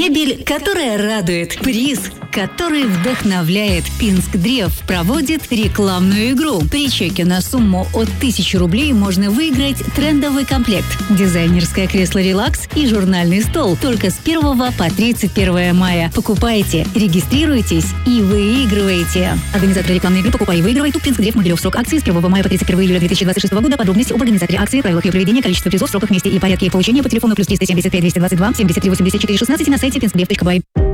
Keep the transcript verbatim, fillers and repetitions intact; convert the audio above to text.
Мебель, которая радует. Приз, который вдохновляет. Пинскдрев проводит рекламную игру. При чеке на сумму от тысячи рублей можно выиграть трендовый комплект, дизайнерское кресло «Релакс» и журнальный стол. Только с первого по тридцать первое мая. Покупайте, регистрируйтесь и выигрывайте. Организатор рекламной игры «Покупай и выигрывай». Тут Пинскдрев, Могилев. Срок акции с первого мая по тридцать первого июля две тысячи двадцать шестого года. Подробности об организаторе акции, правилах ее проведения, количество призов, сроках, месте и порядке их получения по телефону плюс триста семьдесят пять двести двадцать два семьдесят три восемьдесят четыре шестнадцать и на сайте пинскдрев точка бай.